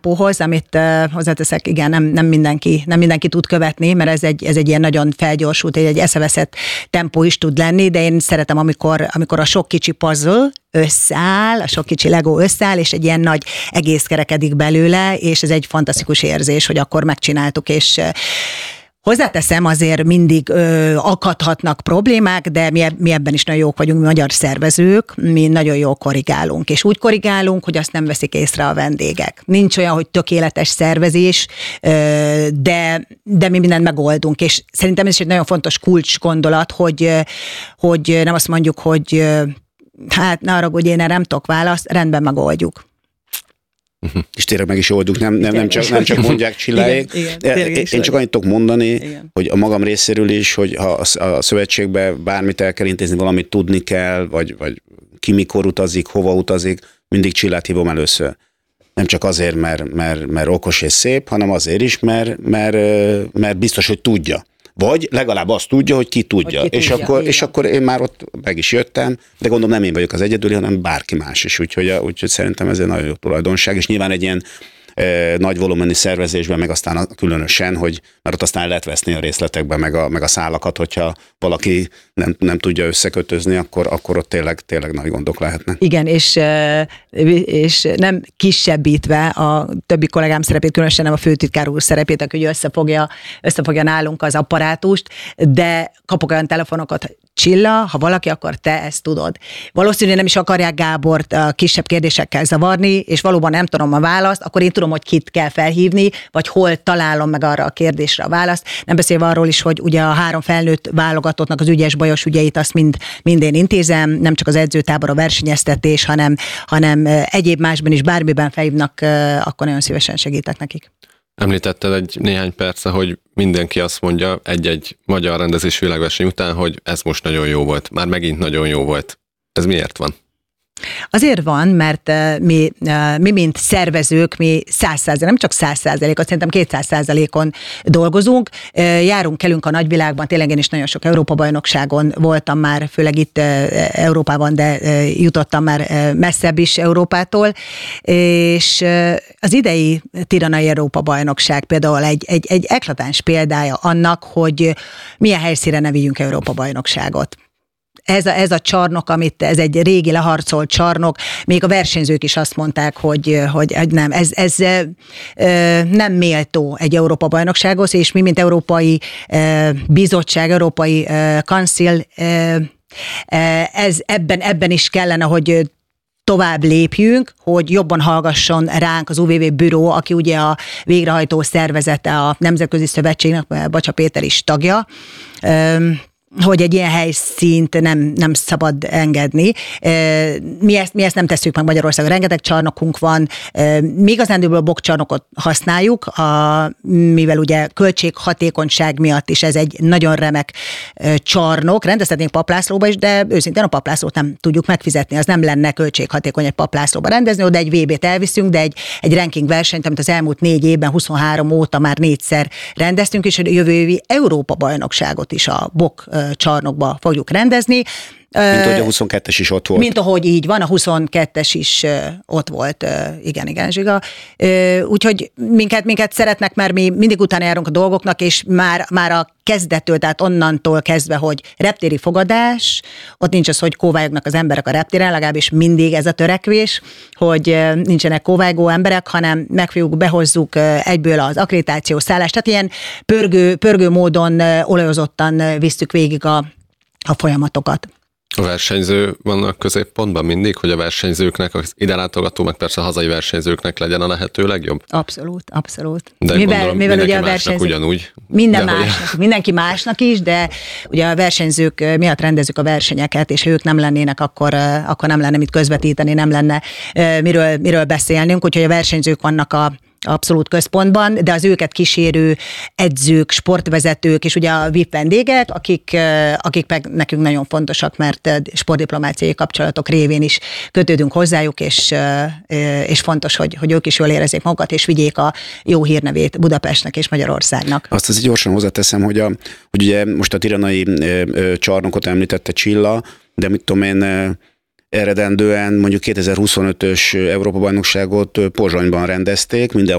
tempóhoz, amit hozzáteszek, igen, nem mindenki tud követni, mert ez egy ilyen nagyon felgyorsult, egy eszeveszett tempó is tud lenni, de én szeretem, amikor a sok kicsi puzzle összeáll, a sok kicsi Lego összeáll, és egy ilyen nagy egész kerekedik belőle, és ez egy fantasztikus érzés, hogy akkor megcsináltuk, és hozzáteszem, azért mindig akadhatnak problémák, de mi ebben is nagyon jók vagyunk, mi magyar szervezők, mi nagyon jól korrigálunk, és úgy korrigálunk, hogy azt nem veszik észre a vendégek. Nincs olyan, hogy tökéletes szervezés, de mi mindent megoldunk, és szerintem ez is egy nagyon fontos kulcsgondolat, hogy nem azt mondjuk, hogy hát ne haragudj, én erre nem tudok választ, rendben megoldjuk. És tényleg meg is oldjuk, nem csak mondják Csilláék. Én csak annyit tudok mondani, hogy a magam részéről is, hogy ha a szövetségbe bármit el kell intézni, valamit tudni kell, vagy ki mikor utazik, hova utazik, mindig Csillát hívom először. Nem csak azért, mert okos és szép, hanem azért is, mert biztos, hogy tudja. Vagy legalább azt tudja, hogy ki tudja. És akkor én már ott meg is jöttem, de gondolom nem én vagyok az egyedüli, hanem bárki más is. Úgyhogy szerintem ez egy nagyon jó tulajdonság, és nyilván egy ilyen nagy volumenű szervezésben, meg aztán különösen, hogy mert ott aztán lehet veszni a részletekben, meg a szálakat, hogyha valaki nem tudja összekötözni, akkor ott tényleg nagy gondok lehetnek. Igen, és nem kisebbítve a többi kollégám szerepét, különösen nem a főtitkár úr szerepét, aki ugye összefogja nálunk az apparátust, de kapok olyan telefonokat, Csilla, ha valaki, akkor te ezt tudod. Valószínűleg nem is akarják Gábort a kisebb kérdésekkel zavarni, és valóban nem tudom a választ, akkor én tudom, hogy kit kell felhívni, vagy hol találom meg arra a kérdésre a választ. Nem beszélve arról is, hogy ugye a 3 felnőtt válogatottnak az ügyes bajos ügyeit azt mind én intézem, nem csak az edzőtábor, a versenyeztetés, hanem egyéb másban is bármiben felhívnak, akkor nagyon szívesen segítek nekik. Említetted egy néhány perce, hogy mindenki azt mondja egy magyar rendezés világverseny után, hogy ez most nagyon jó volt, már megint nagyon jó volt. Ez miért van? Azért van, mert mi mint szervezők, mi 100%, nem csak 100%-ot, szerintem 200%-on dolgozunk, járunk-kelünk a nagyvilágban, tényleg én is nagyon sok Európa-bajnokságon voltam már, főleg itt Európában, de jutottam már messzebb is Európától, és az idei tiranai Európa-bajnokság például egy eklatáns példája annak, hogy milyen helyszínre ne vigyünk Európa-bajnokságot. Ez a csarnok, ez egy régi leharcolt csarnok, még a versenyzők is azt mondták, hogy nem, ez nem méltó egy Európa-bajnoksághoz, és mi, mint Európai Bizottság, Európai Council, ebben is kellene, hogy tovább lépjünk, hogy jobban hallgasson ránk az UVV büró, aki ugye a végrehajtó szervezete a Nemzetközi Szövetségnek, Bacsa Péter is tagja, hogy egy ilyen helyszínt nem szabad engedni. Mi ezt nem tesszük meg Magyarországon. Rengeteg csarnokunk van. Mi igazándiból a bokcsarnokot használjuk, mivel ugye költséghatékonyság miatt is ez egy nagyon remek csarnok. Rendezhetnénk Paplászlóba is, de őszintén a Paplászlót nem tudjuk megfizetni. Az nem lenne költséghatékony egy Paplászlóba rendezni, oda egy VB-t elviszünk, de egy ranking versenyt, amit az elmúlt 4 évben, 23 óta már 4-szer rendeztünk, és a jövő évi Európa-bajnokságot is a bok csarnokba fogjuk rendezni. Mint ahogy a 22-es is ott volt. Mint ahogy így van, a 22-es is ott volt. Igen, Zsiga. Úgyhogy minket szeretnek, mert mi mindig utána járunk a dolgoknak, és már a kezdettől, tehát onnantól kezdve, hogy reptéri fogadás, ott nincs az, hogy kóvályognak az emberek a reptéren, legalábbis mindig ez a törekvés, hogy nincsenek kóvályogó emberek, hanem megfogjuk, behozzuk egyből az akkreditáció szállást, tehát ilyen pörgő módon olajozottan visszük végig a folyamatokat. A versenyző van a középpontban mindig, hogy a versenyzőknek, az ide látogató, meg persze a hazai versenyzőknek legyen a lehető legjobb? Abszolút. De mivel ugye a versenyzők ugyanúgy. Mindenki másnak is, de ugye a versenyzők miatt rendezzük a versenyeket, és ha ők nem lennének, akkor nem lenne mit közvetíteni, nem lenne miről beszélnünk, úgyhogy a versenyzők vannak a abszolút központban, de az őket kísérő edzők, sportvezetők, és ugye a VIP vendégek, akik meg nekünk nagyon fontosak, mert sportdiplomáciai kapcsolatok révén is kötődünk hozzájuk, és fontos, hogy ők is jól érezzék magukat, és vigyék a jó hírnevét Budapestnek és Magyarországnak. Azt azért gyorsan hozzáteszem, hogy ugye most a tiranai csarnokot említette Csilla, de mit tudom én, eredendően mondjuk 2025-ös Európa-bajnokságot Pozsonyban rendezték,